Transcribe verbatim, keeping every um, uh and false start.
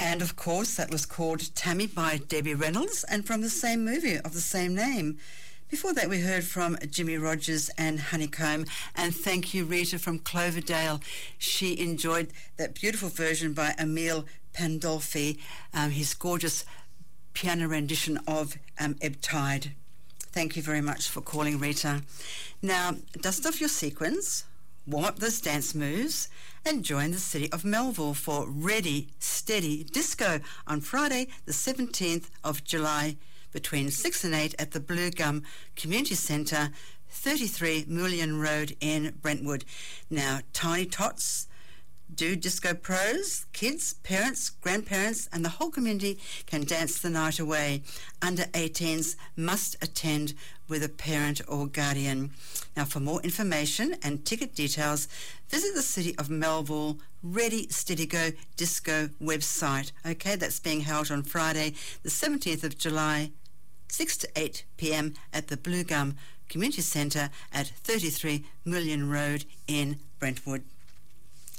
And of course, that was called Tammy by Debbie Reynolds, and from the same movie of the same name. Before that, we heard from Jimmy Rogers and Honeycomb. And thank you, Rita from Cloverdale. She enjoyed that beautiful version by Emil Pandolfi, um, his gorgeous piano rendition of um, Ebb Tide. Thank you very much for calling, Rita. Now, dust off your sequins, warm up those dance moves, and join the city of Melville for Ready, Steady Disco on Friday, the seventeenth of July, between six and eight at the Blue Gum Community Centre, thirty-three Mullion Road in Brentwood. Now, Tiny Tots do disco pros, kids, parents, grandparents, and the whole community can dance the night away. Under eighteens must attend with a parent or guardian. Now, for more information and ticket details, visit the City of Melville Ready Steady Go Disco website. Okay, that's being held on Friday, the seventeenth of July, six to eight p.m. at the Blue Gum Community Centre at thirty-three Mullion Road in Brentwood.